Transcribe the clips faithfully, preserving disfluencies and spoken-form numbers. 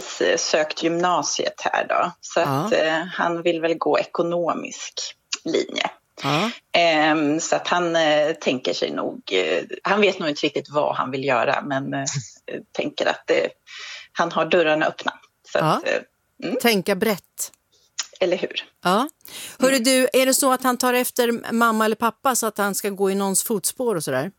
precis sökt gymnasiet här då. Så ja. att eh, han vill väl gå ekonomisk linje. Ja. Eh, så att han eh, tänker sig nog, eh, han vet nog inte riktigt vad han vill göra, men eh, tänker att eh, han har dörrarna öppna. Så ja. att, eh, mm. Tänka brett. Eller hur? Ja. Hörru du, är det så att han tar efter mamma eller pappa så att han ska gå i någons fotspår och sådär?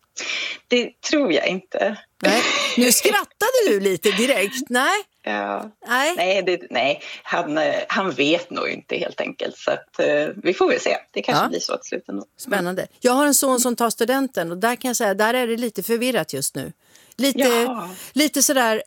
Det tror jag inte. Nej. Nu skrattade du lite direkt. Nej. Ja. Nej, nej, det, nej. Han, han vet nog inte helt enkelt. Så att, uh, vi får väl se. Det kanske ja. blir så att sluta nog. Spännande. Jag har en son som tar studenten och där kan jag säga, där är det lite förvirrat just nu. Lite, ja. lite sådär,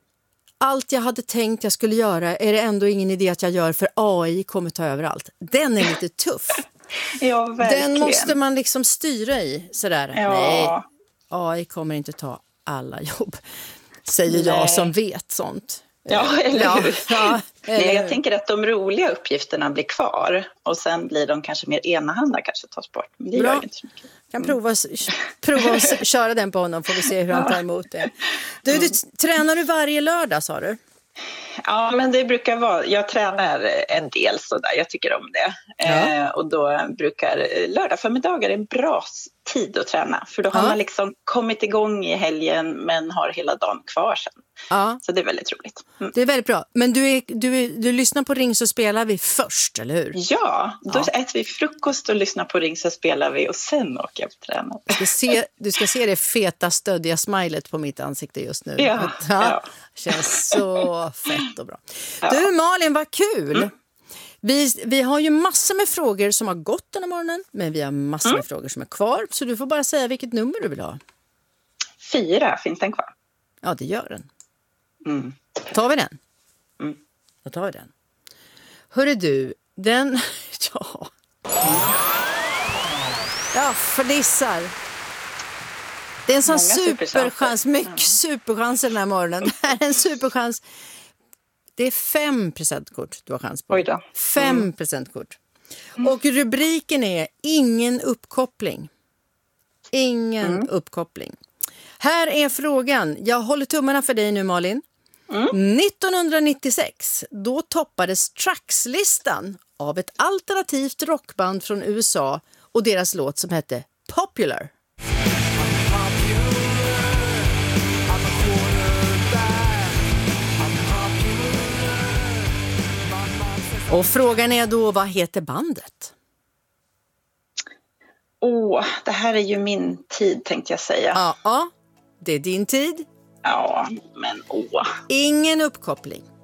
allt jag hade tänkt jag skulle göra är det ändå ingen idé att jag gör, för A I kommer ta över allt. Den är lite tuff. Ja, verkligen. Den måste man liksom styra i. Sådär. Ja. Nej, A I kommer inte ta alla jobb, säger Nej. jag som vet sånt. Ja, eller ja, hur? Ja, eller Nej, jag tänker att de roliga uppgifterna blir kvar och sen blir de kanske mer enahanda, kanske tas bort. Men det Bra. gör inte så mycket. Kan prova, prova att köra den på honom, får vi se hur han tar emot det. Du, du, tränar du varje lördag, sa du? Ja, men det brukar vara, jag tränar en del sådär, jag tycker om det. Ja. Eh, och då brukar lördag förmiddagar en bra tid att träna. För då har ja. man liksom kommit igång i helgen men har hela dagen kvar sen. Ja. Så det är väldigt roligt. Mm. Det är väldigt bra. Men du, är, du, är, du lyssnar på Ring så spelar vi först, eller hur? Ja, då ja. äter vi frukost och lyssnar på Ring så spelar vi och sen åker jag på träna. Du ska se, du ska se det feta, stöddiga smilet på mitt ansikte just nu. Ja, ja. ja. Känns så fett och bra. Ja. Du Malin, vad kul! Mm. Vi, vi har ju massor med frågor som har gått den här morgonen, men vi har massor mm. med frågor som är kvar. Så du får bara säga vilket nummer du vill ha. Fyra, finns den kvar? Ja, det gör den. Mm. Tar vi den? Mm. Då tar vi den. Hörru du, den... ja. Ja, förlissar. Det är en sån superchans, mycket superchans den här morgonen. Det här är en superchans. Det är fem presentkort du har chans på. Oj då. Fem mm. presentkort. Och rubriken är ingen uppkoppling. Ingen mm. uppkoppling. Här är frågan. Jag håller tummarna för dig nu, Malin. Mm. nittonhundranittiosex, då toppades Trax-listan av ett alternativt rockband från U S A och deras låt som hette Popular. Och frågan är då, vad heter bandet? Åh, det här är ju min tid, tänkte jag säga. Ja, ja, det är din tid. Ja, men åh. Ingen uppkoppling.